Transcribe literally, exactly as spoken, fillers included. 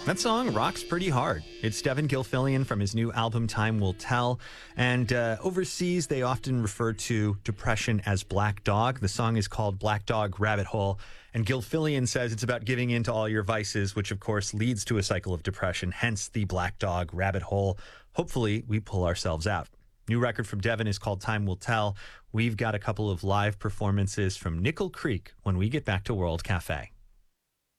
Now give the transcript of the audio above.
That song rocks pretty hard. It's Devin Gilfillian from his new album Time Will Tell. And uh, overseas, they often refer to depression as Black Dog. The song is called Black Dog Rabbit Hole. And Gilfillian says it's about giving in to all your vices, which of course leads to a cycle of depression, hence the Black Dog Rabbit Hole. Hopefully, we pull ourselves out. New record from Devin is called Time Will Tell. We've got a couple of live performances from Nickel Creek when we get back to World Cafe.